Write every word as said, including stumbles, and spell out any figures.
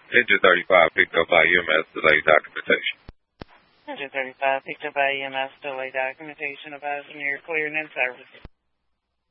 Engine thirty-five picked up by E M S, delay documentation. Engine thirty-five picked up by E M S, delay documentation, advising you're cleared in service.